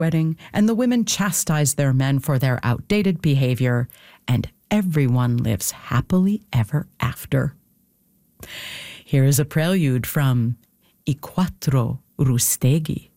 wedding, and the women chastise their men for their outdated behavior, and everyone lives happily ever after. Here is a prelude from I Quattro Rusteghi.